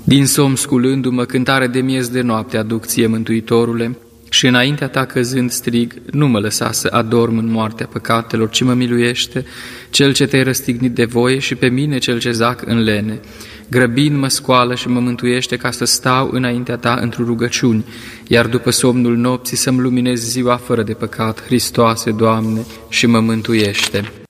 Din somn sculându-mă, cântare de miez de noapte aduc ție, Mântuitorule, și înaintea ta căzând strig, nu mă lăsa să adorm în moartea păcatelor, ci mă miluiește, Cel ce te-ai răstignit de voie și pe mine cel ce zac în lene. Grăbind mă scoală și mă mântuiește ca să stau înaintea ta într-o rugăciuni, iar după somnul nopții să-mi luminezi ziua fără de păcat, Hristoase, Doamne, și mă mântuiește.